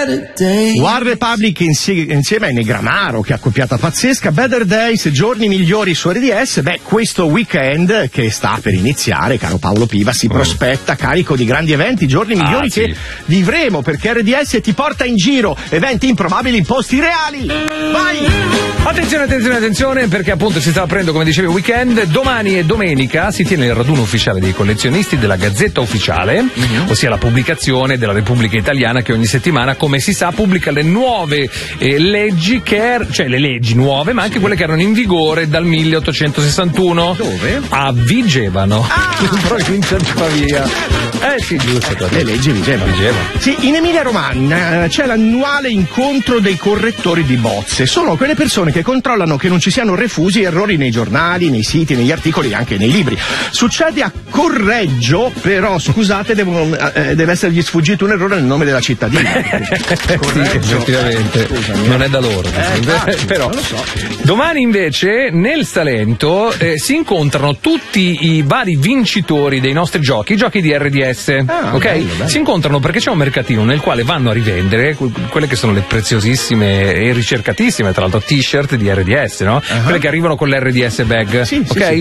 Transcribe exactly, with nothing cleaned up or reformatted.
One Republic insie- insieme ai Negramaro, che accoppiata pazzesca. Better Days, giorni migliori su R D S. Beh, questo weekend che sta per iniziare, caro Paolo Piva, si prospetta carico di grandi eventi, giorni Ah, migliori sì. che vivremo, perché R D S ti porta in giro, eventi improbabili in posti reali. Vai! Attenzione, attenzione, attenzione, perché appunto si sta aprendo, come dicevi, il weekend. Domani e domenica si tiene il raduno ufficiale dei collezionisti della Gazzetta Ufficiale, mm-hmm. ossia la pubblicazione della Repubblica Italiana, che ogni settimana, come si sa, pubblica le nuove eh, leggi, che er- cioè le leggi nuove, ma anche quelle che erano in vigore dal milleottocentosessantuno. Dove? A Vigevano. Ah! In provincia di Pavia. Eh sì, giusto. Le leggi vigevano. Vigevano. Sì, in Emilia Romagna eh, c'è l'annuale incontro dei correttori di bozze. Sono quelle persone che controllano che non ci siano refusi e errori nei giornali, nei siti, negli articoli e anche nei libri. Succede a Correggio, però scusate, devono, eh, deve essergli sfuggito un errore nel nome della cittadina. Sì, effettivamente Scusami. non è da loro. Eh, infatti, però non lo so. domani invece nel Salento eh, si incontrano tutti i vari vincitori dei nostri giochi, i giochi di R D S. Ah, ok? bello, bello. Si incontrano perché c'è un mercatino nel quale vanno a rivendere que- quelle che sono le preziosissime e ricercatissime, tra l'altro, t-shirt di R D S, no? Uh-huh. Quelle che arrivano con l'R D S bag. Sì, sì, ok? sì.